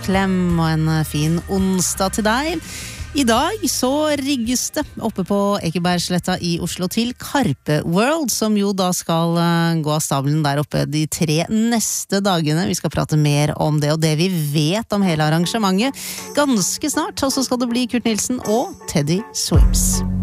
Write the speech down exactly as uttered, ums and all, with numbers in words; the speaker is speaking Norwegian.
klem og en fin onsdag til deg. I dag så rigges det oppe på Ekebergsletta i Oslo til Karpe World, som jo da skal gå av stabelen der oppe de tre neste dagene. Vi skal prate mer om det og det vi vet om hele arrangementet ganske snart, og så skal det bli Kurt Nilsen og Teddy Swims.